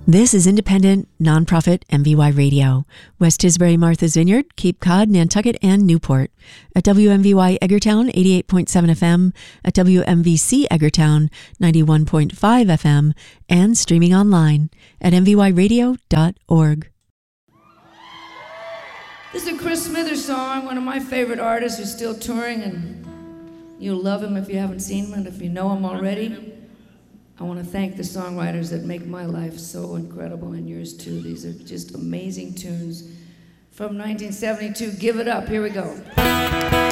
This is independent, nonprofit MVY Radio. West Tisbury, Martha's Vineyard, Cape Cod, Nantucket, and Newport. At WMVY Eggertown, 88.7 FM, at WMVC Eggertown, 91.5 FM, and streaming online at mvyradio.org. This is a Chris Smithers song, one of my favorite artists who's still touring, and you'll love him if you haven't seen him, and if you know him already. I want to thank the songwriters that make my life so incredible, and yours too. These are just amazing tunes from 1972. Give it up. Here we go.